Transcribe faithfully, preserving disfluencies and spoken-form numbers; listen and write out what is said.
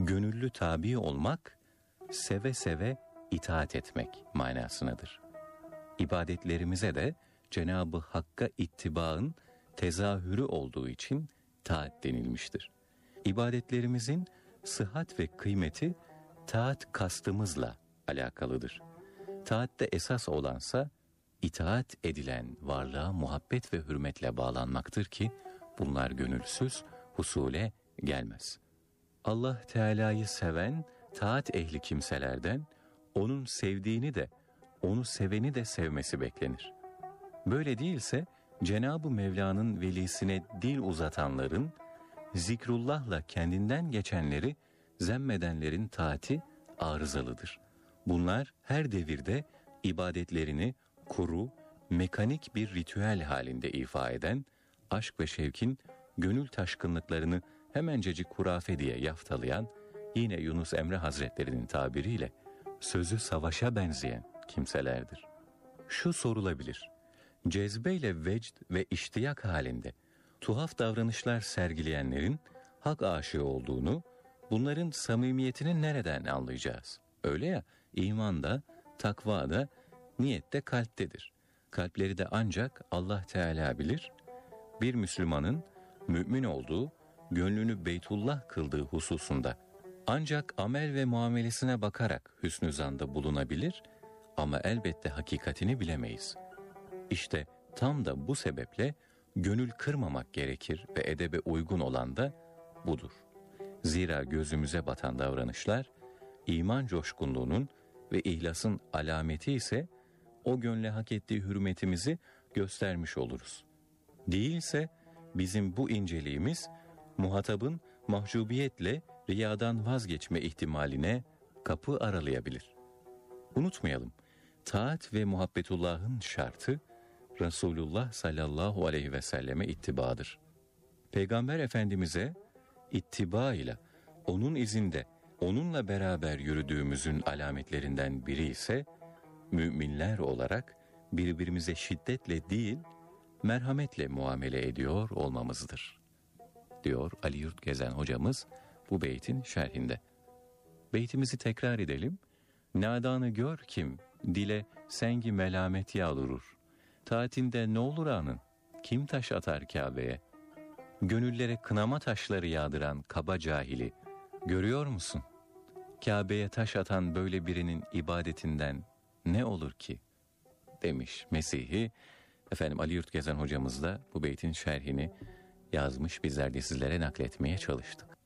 gönüllü tabi olmak, seve seve itaat etmek manasınadır. İbadetlerimize de Cenab-ı Hakk'a ittibaın tezahürü olduğu için taat denilmiştir. İbadetlerimizin sıhhat ve kıymeti taat kastımızla alakalıdır. Taatte esas olansa itaat edilen varlığa muhabbet ve hürmetle bağlanmaktır ki bunlar gönülsüz husule gelmez. Allah Teala'yı seven taat ehli kimselerden onun sevdiğini de onu seveni de sevmesi beklenir. Böyle değilse Cenab-ı Mevla'nın velisine dil uzatanların, zikrullahla kendinden geçenleri zemmedenlerin taati arızalıdır. Bunlar her devirde ibadetlerini kuru, mekanik bir ritüel halinde ifa eden, aşk ve şevkin gönül taşkınlıklarını hemencecik hurafe diye yaftalayan, yine Yunus Emre Hazretleri'nin tabiriyle sözü savaşa benzeyen kimselerdir. Şu sorulabilir: cezbeyle vecd ve iştiyak halinde tuhaf davranışlar sergileyenlerin hak aşığı olduğunu, bunların samimiyetini nereden anlayacağız? Öyle ya, iman da, takva da, niyet de kalptedir. Kalpleri de ancak Allah Teala bilir. Bir Müslümanın mümin olduğu, gönlünü Beytullah kıldığı hususunda ancak amel ve muamelesine bakarak hüsnü zanda bulunabilir ama elbette hakikatini bilemeyiz. İşte tam da bu sebeple gönül kırmamak gerekir ve edebe uygun olan da budur. Zira gözümüze batan davranışlar, iman coşkunluğunun ve ihlasın alameti ise o gönle hak ettiği hürmetimizi göstermiş oluruz. Değilse bizim bu inceliğimiz muhatabın mahcubiyetle riyadan vazgeçme ihtimaline kapı aralayabilir. Unutmayalım, taat ve muhabbetullah'ın şartı Resulullah sallallahu aleyhi ve selleme ittibadır. Peygamber Efendimiz'e ittiba ile onun izinde onunla beraber yürüdüğümüzün alametlerinden biri ise müminler olarak birbirimize şiddetle değil, merhametle muamele ediyor olmamızdır, diyor Ali Yurt Gezen hocamız bu beytin şerhinde. Beytimizi tekrar edelim. Nadanı gör kim, dile sengi melamet yağdurur. Taatinde ne olur anın, kim taş atar Kabe'ye? Gönüllere kınama taşları yağdıran kaba cahili görüyor musun? Kabe'ye taş atan böyle birinin ibadetinden ne olur ki? Demiş Mesih'i. Efendim Ali Yurt Gezen hocamız da bu beytin şerhini yazmış, bizler de sizlere nakletmeye çalıştık.